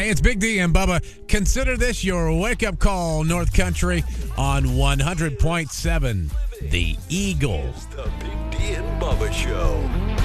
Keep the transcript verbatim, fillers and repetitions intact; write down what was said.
Hey, it's Big D and Bubba. Consider this your wake-up call, North Country, on one hundred point seven The Eagle. It's the Big D and Bubba Show.